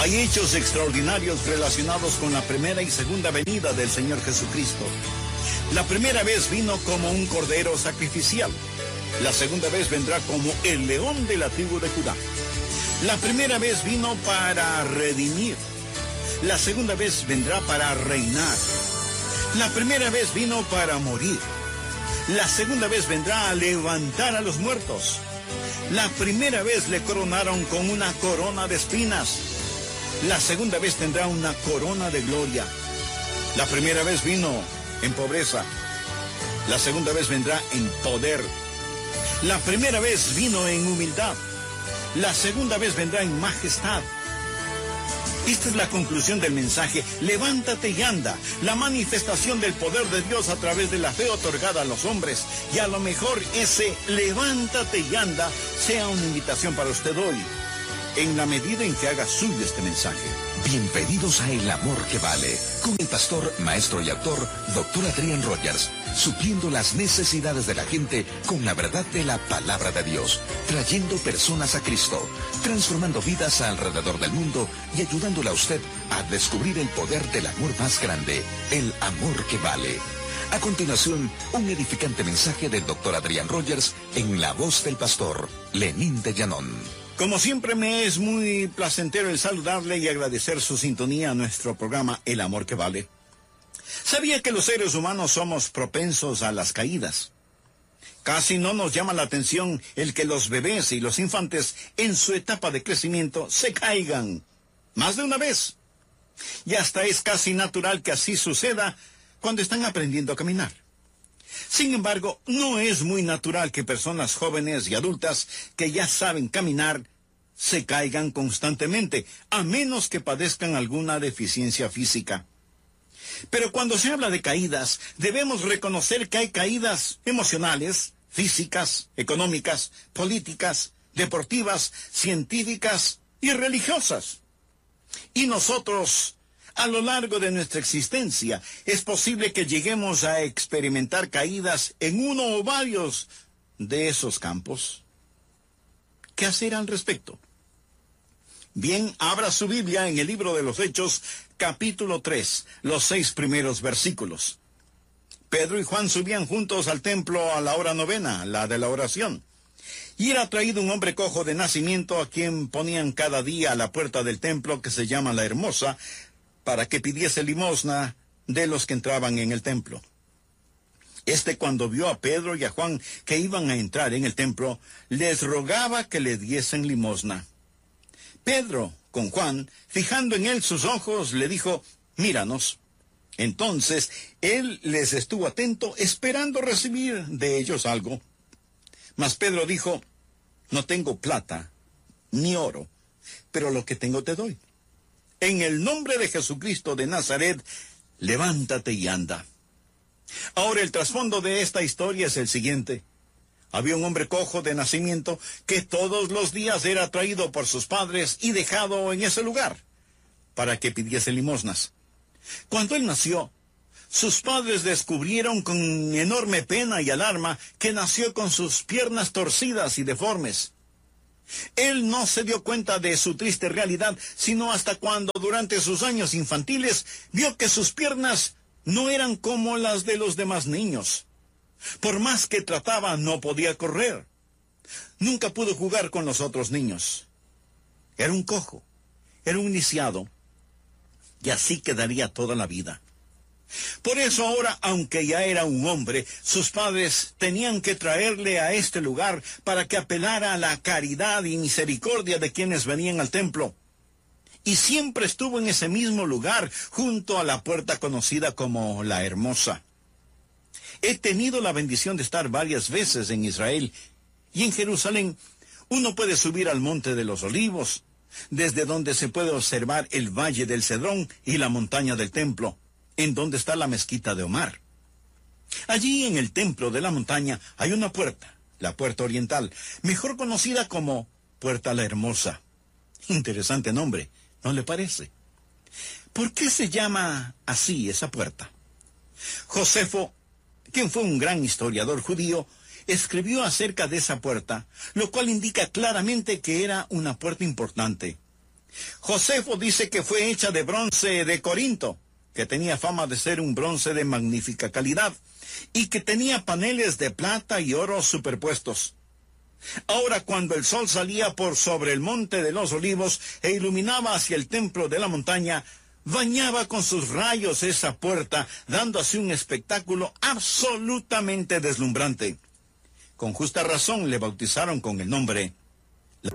Hay hechos extraordinarios relacionados con la primera y segunda venida del Señor Jesucristo. La primera vez vino como un cordero sacrificial. La segunda vez vendrá como el león de la tribu de Judá. La primera vez vino para redimir. La segunda vez vendrá para reinar. La primera vez vino para morir. La segunda vez vendrá a levantar a los muertos. La primera vez le coronaron con una corona de espinas. La segunda vez tendrá una corona de gloria. La primera vez vino en pobreza. La segunda vez vendrá en poder. La primera vez vino en humildad. La segunda vez vendrá en majestad. Esta es la conclusión del mensaje. Levántate y anda. La manifestación del poder de Dios a través de la fe otorgada a los hombres. Y a lo mejor ese levántate y anda sea una invitación para usted hoy, en la medida en que haga suyo este mensaje. Bienvenidos a El Amor que Vale, con el pastor, maestro y autor, Dr. Adrián Rogers, supliendo las necesidades de la gente con la verdad de la palabra de Dios, trayendo personas a Cristo, transformando vidas alrededor del mundo y ayudándole a usted a descubrir el poder del amor más grande, el amor que vale. A continuación, un edificante mensaje del Dr. Adrián Rogers en la voz del pastor Lenín de Llanón. Como siempre, me es muy placentero el saludarle y agradecer su sintonía a nuestro programa El Amor que Vale. ¿Sabía que los seres humanos somos propensos a las caídas? Casi no nos llama la atención el que los bebés y los infantes en su etapa de crecimiento se caigan más de una vez. Y hasta es casi natural que así suceda cuando están aprendiendo a caminar. Sin embargo, no es muy natural que personas jóvenes y adultas que ya saben caminar se caigan constantemente, a menos que padezcan alguna deficiencia física. Pero cuando se habla de caídas, debemos reconocer que hay caídas emocionales, físicas, económicas, políticas, deportivas, científicas y religiosas. Y nosotros, a lo largo de nuestra existencia, es posible que lleguemos a experimentar caídas en uno o varios de esos campos. ¿Qué hacer al respecto? Bien, abra su Biblia en el libro de los Hechos, capítulo 3, los 6 primeros versículos. Pedro y Juan subían juntos al templo a la hora novena, la de la oración. Y era traído un hombre cojo de nacimiento a quien ponían cada día a la puerta del templo, que se llama La Hermosa, para que pidiese limosna de los que entraban en el templo. Cuando vio a Pedro y a Juan que iban a entrar en el templo, les rogaba que le diesen limosna. Pedro, con Juan, fijando en él sus ojos, le dijo: míranos. Entonces él les estuvo atento, esperando recibir de ellos algo. Mas Pedro dijo: no tengo plata ni oro, pero lo que tengo te doy. En el nombre de Jesucristo de Nazaret, levántate y anda. Ahora, el trasfondo de esta historia es el siguiente. Había un hombre cojo de nacimiento que todos los días era traído por sus padres y dejado en ese lugar para que pidiese limosnas. Cuando él nació, sus padres descubrieron con enorme pena y alarma que nació con sus piernas torcidas y deformes. Él no se dio cuenta de su triste realidad, sino hasta cuando durante sus años infantiles vio que sus piernas no eran como las de los demás niños. Por más que trataba, no podía correr. Nunca pudo jugar con los otros niños. Era un cojo, era un lisiado, y así quedaría toda la vida. Por eso ahora, aunque ya era un hombre, sus padres tenían que traerle a este lugar para que apelara a la caridad y misericordia de quienes venían al templo. Y siempre estuvo en ese mismo lugar, junto a la puerta conocida como La Hermosa. He tenido la bendición de estar varias veces en Israel, y en Jerusalén uno puede subir al Monte de los Olivos, desde donde se puede observar el Valle del Cedrón y la montaña del Templo, en donde está la mezquita de Omar. Allí en el templo de la montaña hay una puerta, la puerta oriental, mejor conocida como Puerta La Hermosa. Interesante nombre, ¿no le parece? ¿Por qué se llama así esa puerta? Josefo, quien fue un gran historiador judío, escribió acerca de esa puerta, lo cual indica claramente que era una puerta importante. Josefo dice que fue hecha de bronce de Corinto, que tenía fama de ser un bronce de magnífica calidad, y que tenía paneles de plata y oro superpuestos. Ahora, cuando el sol salía por sobre el monte de los olivos e iluminaba hacia el templo de la montaña, bañaba con sus rayos esa puerta, dando así un espectáculo absolutamente deslumbrante. Con justa razón le bautizaron con el nombre